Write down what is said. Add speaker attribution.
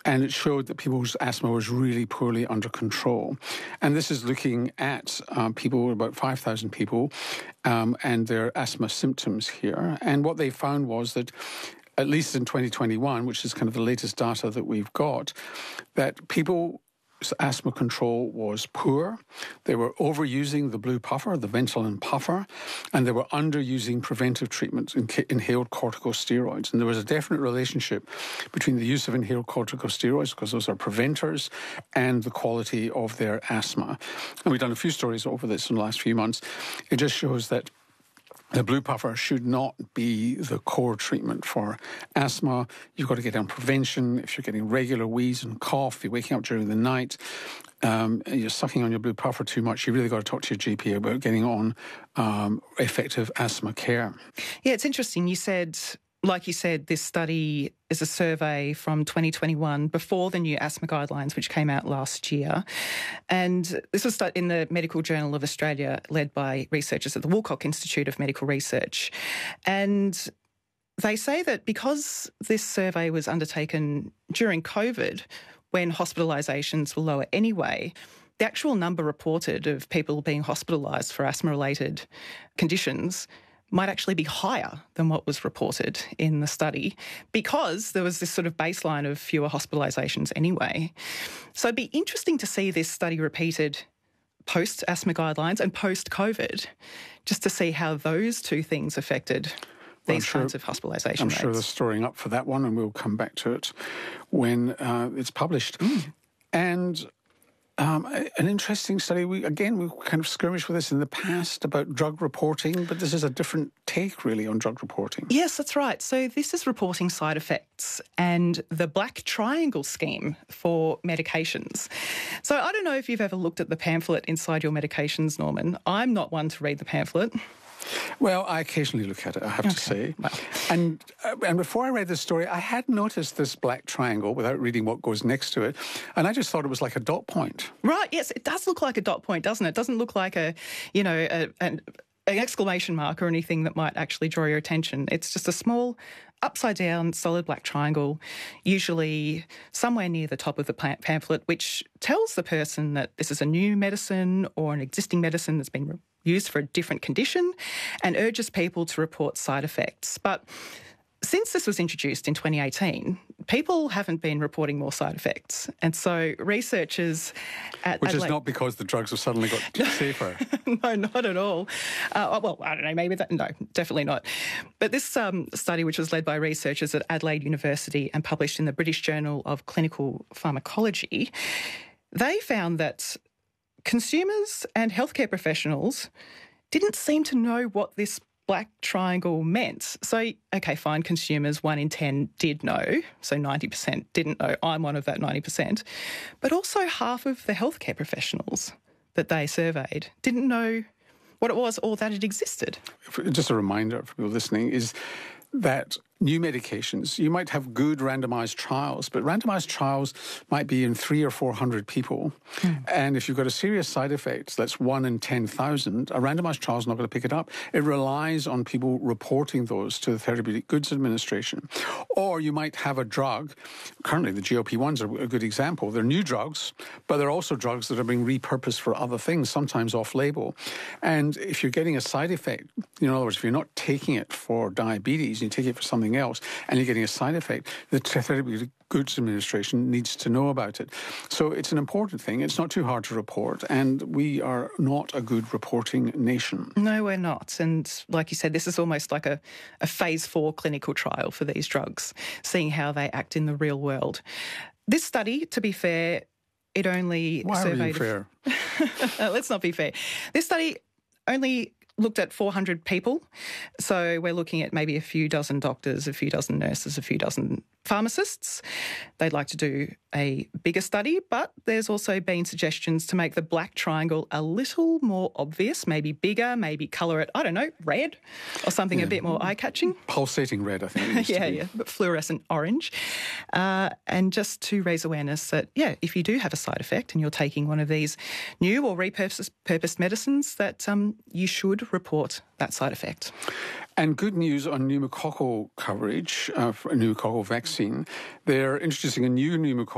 Speaker 1: and it showed that people's asthma was really poorly under control. And this is looking at people, about 5,000 people, and their asthma symptoms here. And what they found was that, at least in 2021, which is kind of the latest data that we've got, that people's asthma control was poor. They were overusing the blue puffer, the Ventolin puffer, and they were underusing preventive treatments, inhaled corticosteroids. And there was a definite relationship between the use of inhaled corticosteroids, because those are preventers, and the quality of their asthma. And we've done a few stories over this in the last few months. It just shows that the blue puffer should not be the core treatment for asthma. You've got to get on prevention. If you're getting regular wheeze and cough, you're waking up during the night, you're sucking on your blue puffer too much, you've really got to talk to your GP about getting on effective asthma care.
Speaker 2: Yeah, it's interesting. Like you said, this study is a survey from 2021 before the new asthma guidelines, which came out last year. And this was in the Medical Journal of Australia, led by researchers at the Woolcock Institute of Medical Research. And they say that because this survey was undertaken during COVID, when hospitalisations were lower anyway, the actual number reported of people being hospitalised for asthma-related conditions might actually be higher than what was reported in the study, because there was this sort of baseline of fewer hospitalisations anyway. So it'd be interesting to see this study repeated post-asthma guidelines and post-COVID, just to see how those two things affected these kinds of hospitalisation rates.
Speaker 1: I'm sure they're storing up for that one, and we'll come back to it when it's published. And an interesting study, we kind of skirmished with this in the past about drug reporting, but this is a different take really on drug reporting.
Speaker 2: Yes, that's right. So this is reporting side effects and the black triangle scheme for medications. So I don't know if you've ever looked at the pamphlet inside your medications, Norman. I'm not one to read the pamphlet.
Speaker 1: Well, I occasionally look at it, I have to say. Well. And before I read this story, I had noticed this black triangle without reading what goes next to it, and I just thought it was like a dot point.
Speaker 2: Right, yes, it does look like a dot point, doesn't it? It doesn't look like an exclamation mark or anything that might actually draw your attention. It's just a small, upside-down, solid black triangle, usually somewhere near the top of the pamphlet, which tells the person that this is a new medicine or an existing medicine that's been used for a different condition, and urges people to report side effects. But since this was introduced in 2018, people haven't been reporting more side effects. And so researchers at
Speaker 1: Which
Speaker 2: Adelaide...
Speaker 1: is not because the drugs have suddenly got safer.
Speaker 2: No, not at all. Well, I don't know, maybe that... No, definitely not. But this study, which was led by researchers at Adelaide University and published in the British Journal of Clinical Pharmacology, they found that consumers and healthcare professionals didn't seem to know what this black triangle meant. So, okay, fine, consumers, 1 in 10 did know, so 90% didn't know. I'm one of that 90%. But also half of the healthcare professionals that they surveyed didn't know what it was or that it existed.
Speaker 1: Just a reminder for people listening is that new medications, you might have good randomised trials, but randomised trials might be in 300 or 400 people. And if you've got a serious side effect that's 1 in 10,000, a randomised trial is not going to pick it up. It relies on people reporting those to the Therapeutic Goods Administration. Or you might have a drug, currently the GLP-1s are a good example. They're new drugs, but they're also drugs that are being repurposed for other things, sometimes off-label. And if you're getting a side effect, in other words, if you're not taking it for diabetes, you take it for something else, and you're getting a side effect, the Therapeutic Goods Administration needs to know about it. So it's an important thing. It's not too hard to report, and we are not a good reporting nation.
Speaker 2: No, we're not. And like you said, this is almost like a phase 4 clinical trial for these drugs, seeing how they act in the real world. This study, to be fair, it only surveyed...
Speaker 1: Why are you
Speaker 2: fair? Let's not be fair. This study only looked at 400 people. So we're looking at maybe a few dozen doctors, a few dozen nurses, a few dozen pharmacists. They'd like to do a bigger study, but there's also been suggestions to make the black triangle a little more obvious, maybe bigger, maybe colour it, I don't know, red or something a bit more eye-catching.
Speaker 1: Pulsating red, I think.
Speaker 2: Yeah, but fluorescent orange. And just to raise awareness that, if you do have a side effect and you're taking one of these new or repurposed medicines, that you should report that side effect.
Speaker 1: And good news on pneumococcal coverage for a pneumococcal vaccine. They're introducing a new pneumococcal